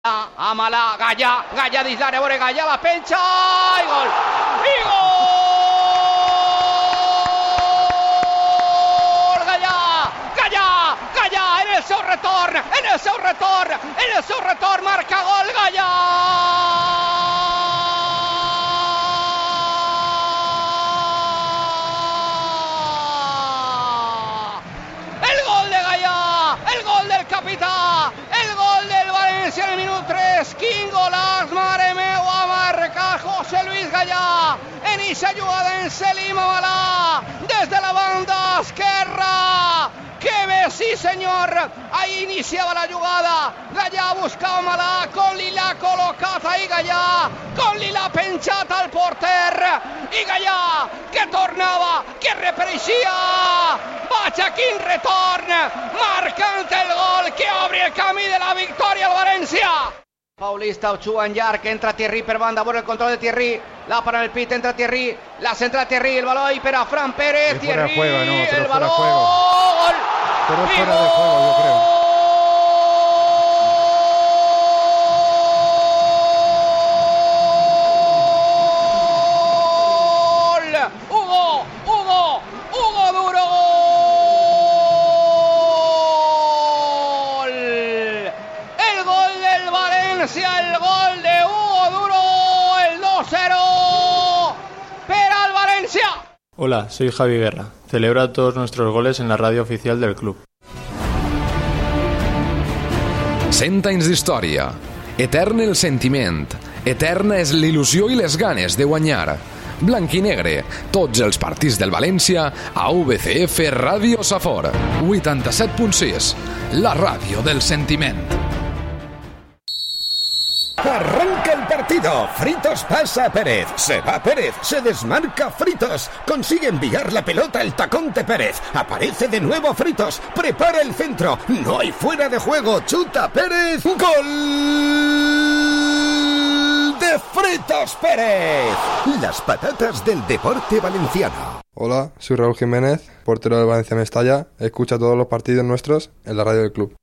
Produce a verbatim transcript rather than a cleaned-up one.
Amala, Gaya, Gaya dins l'àrea, veure Gaya, la penja i gol! I gol! Gaya, Gaya, Gaya, en el seu retorn, en el seu retorn, en el seu retorn, marca gol Gaya! El gol de Gaya, el gol del capità, el gol del València en el minut tres, quin golaç, mare meua, marca José Luis Gaya en eixa jugada en Selim Amala des de la banda esquerra. Que bé, sí senyor, ahí iniciava la jugada, Gaya buscava Amala, Conli l'ha col·locat ahí Gaya, Conli l'ha penjat al porter, i Gaya que tornava, que repareixia, vaja quin retorn, marcant el gol que obre el camí de la victòria al València. Paulista, Ochoa en llarg, entra Thierry per banda, bueno el control de Thierry, la para el pit, entra Thierry, la centra Thierry, el balón ahí per a Fran Pérez, Thierry, juego, no, el balón, gol, pero fuera de juego, yo creo. Hugo, Hugo, Hugo Duro, gol, el gol del València, el gol de Hugo Duro, el dos cero para el València. Hola, soy Javi Guerra. Celebra todos nuestros goles en la radio oficial del club. Cent anys d'història. Etern el sentiment. Eterna és l'il·lusió i les ganes de guanyar. Blanc i negre, tots els partits del València a V C F Ràdio Safor. vuitanta-set punt sis, la ràdio del sentiment. Arranca el partido. Fritos pasa a Pérez. Se va Pérez. Se desmarca Fritos. Consigue enviar la pelota al tacón de Pérez. Aparece de nuevo Fritos. Prepara el centro. No hay fuera de juego. Chuta Pérez. ¡Gol de Fritos Pérez! Las patatas del deporte valenciano. Hola, soy Raúl Jiménez, portero del Valencia Mestalla. Escucha todos los partidos nuestros en la radio del club.